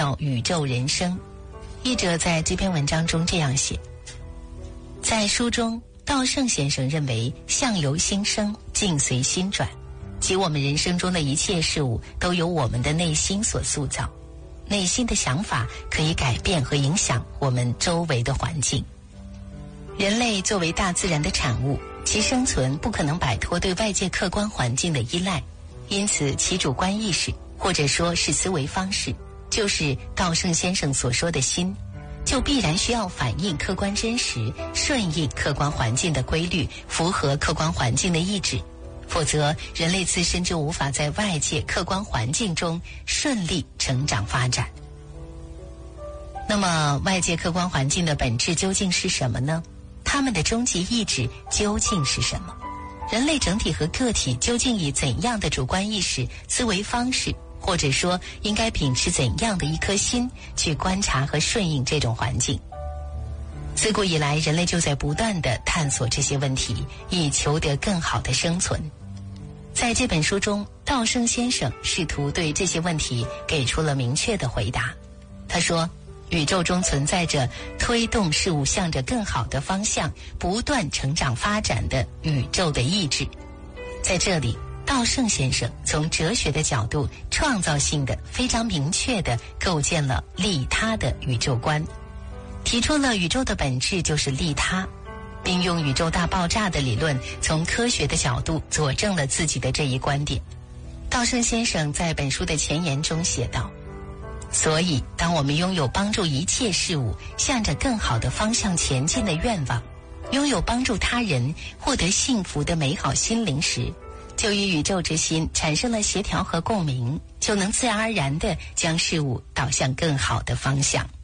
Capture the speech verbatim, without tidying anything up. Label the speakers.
Speaker 1: 叫宇宙人生。译者在这篇文章中这样写，在书中，道圣先生认为相由心生，境随心转，即我们人生中的一切事物都由我们的内心所塑造，内心的想法可以改变和影响我们周围的环境。人类作为大自然的产物，其生存不可能摆脱对外界客观环境的依赖，因此其主观意识或者说是思维方式，就是道圣先生所说的心，就必然需要反映客观真实，顺应客观环境的规律，符合客观环境的意志，否则人类自身就无法在外界客观环境中顺利成长发展。那么外界客观环境的本质究竟是什么呢？他们的终极意志究竟是什么？人类整体和个体究竟以怎样的主观意识、思维方式，或者说应该秉持怎样的一颗心去观察和顺应这种环境？自古以来，人类就在不断地探索这些问题，以求得更好的生存。在这本书中，道圣先生试图对这些问题给出了明确的回答。他说，宇宙中存在着推动事物向着更好的方向不断成长发展的宇宙的意志。在这里，道圣先生从哲学的角度创造性的非常明确地构建了利他的宇宙观，提出了宇宙的本质就是利他，并用宇宙大爆炸的理论从科学的角度佐证了自己的这一观点。道圣先生在本书的前言中写道，所以当我们拥有帮助一切事物向着更好的方向前进的愿望，拥有帮助他人获得幸福的美好心灵时，就与宇宙之心产生了协调和共鸣，就能自然而然地将事物导向更好的方向。